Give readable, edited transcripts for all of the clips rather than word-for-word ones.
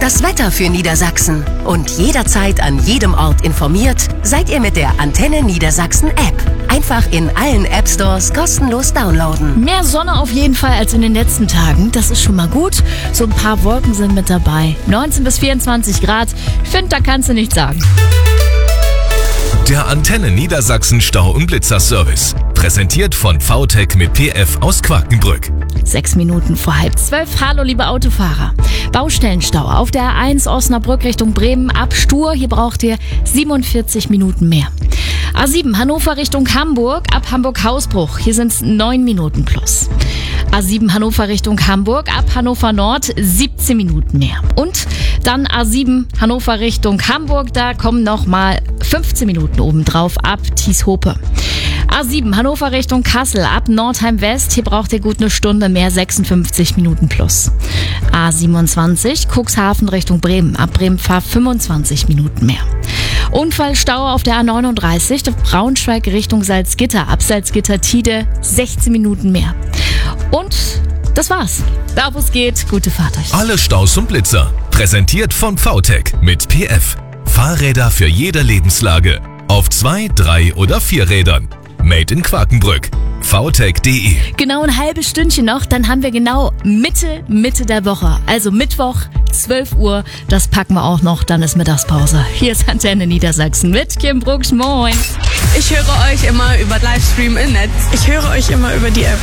Das Wetter für Niedersachsen. Und jederzeit an jedem Ort informiert seid ihr mit der Antenne Niedersachsen App. Einfach in allen App Stores kostenlos downloaden. Mehr Sonne auf jeden Fall als in den letzten Tagen. Das ist schon mal gut. So ein paar Wolken sind mit dabei. 19 bis 24 Grad. Ich finde, da kannst du nichts sagen. Der Antenne Niedersachsen Stau- und Blitzerservice. Präsentiert von VTech mit PF aus Quakenbrück. 6 Minuten vor 11:30. Hallo, liebe Autofahrer. Baustellenstau auf der A1 Osnabrück Richtung Bremen ab Stur. Hier braucht ihr 47 Minuten mehr. A7 Hannover Richtung Hamburg ab Hamburg-Hausbruch. Hier sind es 9 Minuten plus. A7 Hannover Richtung Hamburg ab Hannover Nord 17 Minuten mehr. Und dann A7 Hannover Richtung Hamburg, da kommen nochmal 15 Minuten obendrauf ab Tieshope. A7 Hannover Richtung Kassel ab Nordheim West, hier braucht ihr gut eine Stunde mehr, 56 Minuten plus. A27 Cuxhaven Richtung Bremen, ab Bremen fahr 25 Minuten mehr. Unfallstau auf der A39, Braunschweig Richtung Salzgitter, ab Salzgitter-Tide 16 Minuten mehr. Und das war's. Da wo es geht, gute Fahrt euch. Alle Staus und Blitzer. Präsentiert von VTech mit PF. Fahrräder für jede Lebenslage. Auf 2, 3 oder 4 Rädern. Made in Quakenbrück. VTech.de. Genau ein halbes Stündchen noch, dann haben wir genau Mitte der Woche. Also Mittwoch, 12 Uhr. Das packen wir auch noch, dann ist Mittagspause. Hier ist Antenne Niedersachsen mit Kim Brucksch. Moin. Ich höre euch immer über Livestream im Netz. Ich höre euch immer über die App.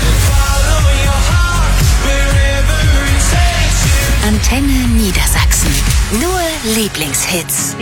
Antenne Niedersachsen. Nur Lieblingshits.